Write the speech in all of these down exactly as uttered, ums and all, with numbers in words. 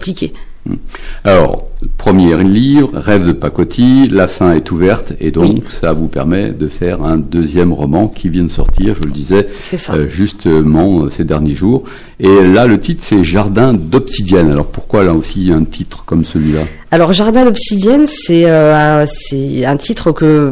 compliqué. Alors, premier livre, Rêve de pacotille, la fin est ouverte et donc oui. ça vous permet de faire un deuxième roman qui vient de sortir, je le disais, euh, justement euh, ces derniers jours. Et là, le titre, c'est Jardin d'obsidienne. Alors pourquoi là aussi un titre comme celui-là ? Alors Jardin d'obsidienne, c'est, euh, c'est un titre que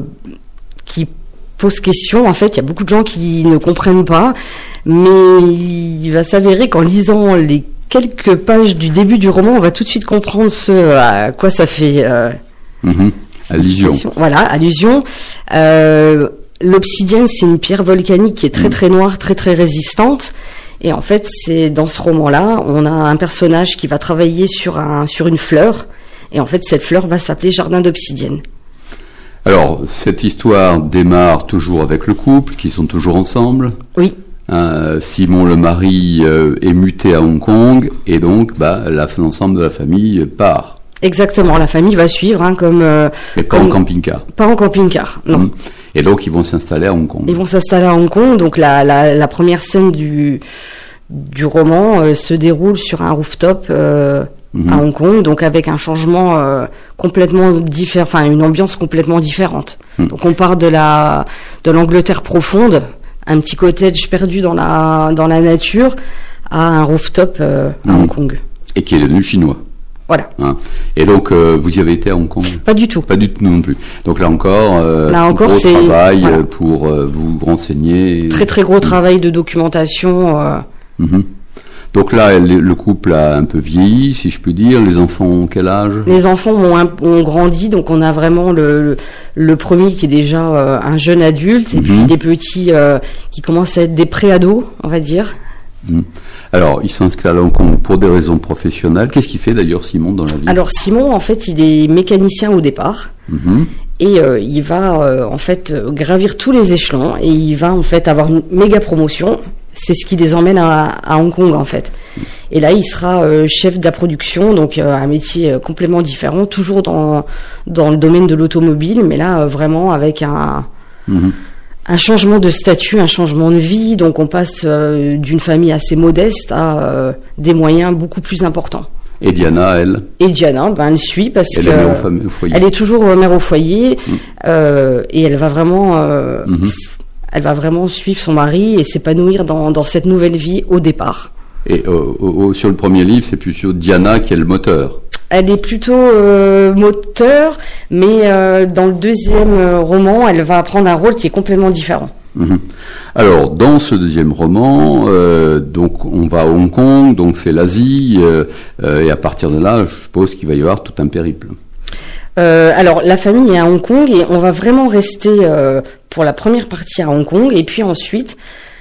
qui pose question. En fait, il y a beaucoup de gens qui ne comprennent pas, mais il va s'avérer qu'en lisant les quelques pages du début du roman, on va tout de suite comprendre ce à quoi ça fait. Euh, mmh, allusion. Voilà, allusion. Euh, l'obsidienne, c'est une pierre volcanique qui est très mmh. très noire, très très résistante. Et en fait, c'est dans ce roman-là, on a un personnage qui va travailler sur un sur une fleur. Et en fait, cette fleur va s'appeler Jardin d'obsidienne. Alors, cette histoire démarre toujours avec le couple, qui sont toujours ensemble. Oui. Euh, Simon le mari euh, est muté à Hong Kong et donc bah, la, l'ensemble de la famille part. Exactement, la famille va suivre hein, comme... Euh, Mais pas comme, en camping-car. Pas en camping-car, non. Mmh. Et donc ils vont s'installer à Hong Kong. Ils vont s'installer à Hong Kong, donc la, la, la première scène du, du roman euh, se déroule sur un rooftop euh, mmh. à Hong Kong, donc avec un changement euh, complètement différent, enfin une ambiance complètement différente. Mmh. Donc on part de la de l'Angleterre profonde, un petit cottage perdu dans la dans la nature, à un rooftop euh, à mmh. Hong Kong. Et qui est devenu chinois. Voilà. Hein. Et donc euh, vous y avez été à Hong Kong ? Pas du tout. Pas du tout non plus. Donc là encore, euh, là encore gros c'est travail voilà. pour euh, vous renseigner. Très très gros mmh. travail de documentation. Euh... Mmh. Donc là, le couple a un peu vieilli, si je puis dire. Les enfants ont quel âge ? Les enfants ont, un, ont grandi, donc on a vraiment le, le, le premier qui est déjà euh, un jeune adulte, et mmh. puis des petits euh, qui commencent à être des pré-ados, on va dire. Mmh. Alors, il s'installe à Hong Kong pour des raisons professionnelles. Qu'est-ce qu'il fait d'ailleurs, Simon, dans la vie ? Alors, Simon, en fait, il est mécanicien au départ. Mmh. Et euh, il va, euh, en fait, gravir tous les échelons. Et il va, en fait, avoir une méga promotion. C'est ce qui les emmène à, à Hong Kong, en fait. Et là, il sera euh, chef de la production, donc euh, un métier euh, complètement différent, toujours dans dans le domaine de l'automobile, mais là, euh, vraiment avec un... Mmh. un changement de statut, un changement de vie, donc on passe euh, d'une famille assez modeste à euh, des moyens beaucoup plus importants. Et Diana, elle Et Diana, ben elle suit parce elle que est mère au, fam- au foyer. Elle est toujours euh, mère au foyer mmh. euh, et elle va vraiment, euh, mmh. elle va vraiment suivre son mari et s'épanouir dans dans cette nouvelle vie au départ. Et euh, au, sur le premier livre, c'est plutôt Diana qui est le moteur. Elle est plutôt euh, moteur, mais euh, dans le deuxième euh, roman, elle va prendre un rôle qui est complètement différent. Mmh. Alors, dans ce deuxième roman, euh, donc on va à Hong Kong, donc c'est l'Asie, euh, euh, et à partir de là, je suppose qu'il va y avoir tout un périple. Euh, alors, la famille est à Hong Kong et on va vraiment rester euh, pour la première partie à Hong Kong, et puis ensuite...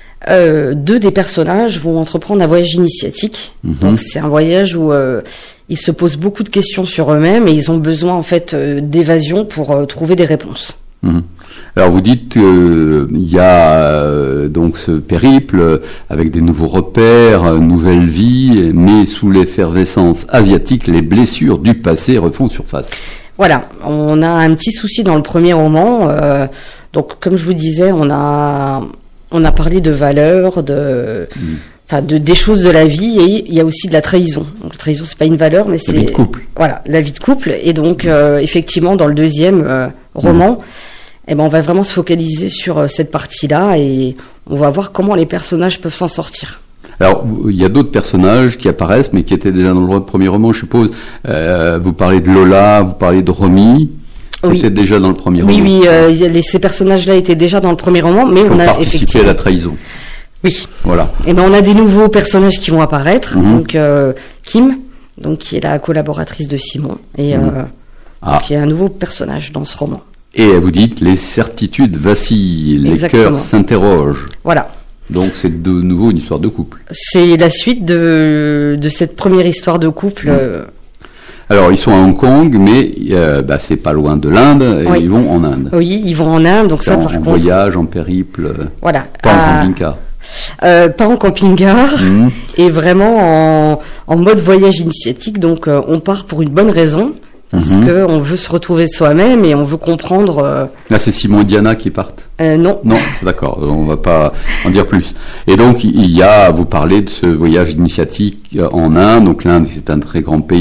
Euh, deux des personnages vont entreprendre un voyage initiatique. Mmh. Donc c'est un voyage où euh, ils se posent beaucoup de questions sur eux-mêmes et ils ont besoin en fait euh, d'évasion pour euh, trouver des réponses. Mmh. Alors vous dites qu'il euh, y a euh, donc ce périple avec des nouveaux repères, une nouvelle vie, mais sous l'effervescence asiatique, les blessures du passé refont surface. Voilà, on a un petit souci dans le premier roman. Euh, donc comme je vous disais, on a On a parlé de valeurs, de, enfin, mmh. de des choses de la vie, et il y a aussi de la trahison. Donc la trahison, c'est pas une valeur, mais c'est la vie de couple. Voilà, la vie de couple. Et donc, euh, effectivement, dans le deuxième euh, roman, mmh. eh ben, on va vraiment se focaliser sur euh, cette partie-là, et on va voir comment les personnages peuvent s'en sortir. Alors, il y a d'autres personnages qui apparaissent, mais qui étaient déjà dans le premier roman, je suppose. Euh, vous parlez de Lola, vous parlez de Romy. Oui. Était déjà dans le premier oui, roman. Oui, oui, euh, les, ces personnages-là étaient déjà dans le premier roman, mais on a participé effectivement à la trahison. Oui. Voilà. Et ben on a des nouveaux personnages qui vont apparaître. Mm-hmm. Donc euh, Kim, donc qui est la collaboratrice de Simon, et mm-hmm. euh, ah. qui est un nouveau personnage dans ce roman. Et vous dites les certitudes vacillent, les Exactement. cœurs s'interrogent. Voilà. Donc c'est de nouveau une histoire de couple. C'est la suite de de cette première histoire de couple. Mm. Euh, Alors, ils sont à Hong Kong, mais euh, bah, c'est pas loin de l'Inde, et oui. ils vont en Inde. Oui, ils vont en Inde, donc c'est ça, en, par en contre... voyage, en périple, voilà. pas à... en camping-car. Euh, pas en camping-car, mmh. et vraiment en, en mode voyage initiatique, donc euh, on part pour une bonne raison, parce mmh. qu'on veut se retrouver soi-même et on veut comprendre... Euh... Là, c'est Simon et Diana qui partent euh, Non. Non, c'est d'accord, on va pas en dire plus. Et donc, il y a, vous parlez de ce voyage initiatique en Inde, donc l'Inde, c'est un très grand pays,